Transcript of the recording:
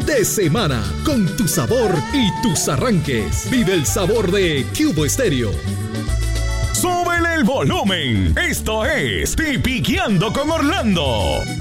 fin de semana con tu sabor y tus arranques. Vive el sabor de Cubo Estéreo. ¡Súbele el volumen! Esto es Tipiqueando con Orlando.